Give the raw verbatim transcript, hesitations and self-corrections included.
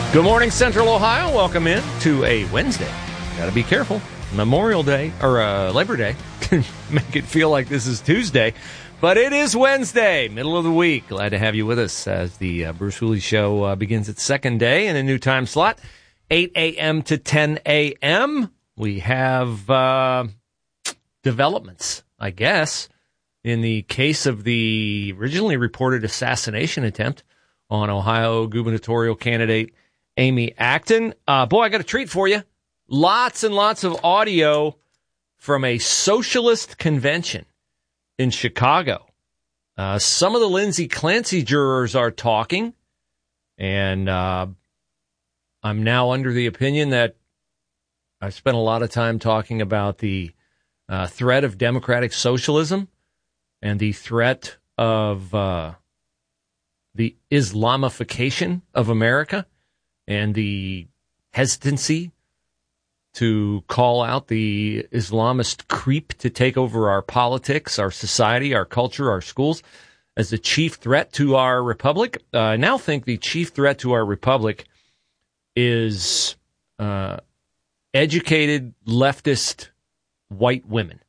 Good morning, Central Ohio. Welcome in to a Wednesday. Got to be careful. Memorial Day, or uh, Labor Day, can make it feel like this is Tuesday. But it is Wednesday, middle of the week. Glad to have you with us as the uh, Bruce Hooley Show uh, begins its second day in a new time slot, eight a.m. to ten a.m. We have uh, developments, I guess, in the case of the originally reported assassination attempt on Ohio gubernatorial candidate Amy Acton. Uh, boy, I got a treat for you. Lots and lots of audio from a socialist convention in Chicago. Uh, some of the Lindsay Clancy jurors are talking, and uh, I'm now under the opinion that I've spent a lot of time talking about the uh, threat of democratic socialism and the threat of uh, the Islamification of America and the hesitancy to call out the Islamist creep to take over our politics, our society, our culture, our schools as the chief threat to our republic. Uh, I now think the chief threat to our republic is uh, educated leftist white women.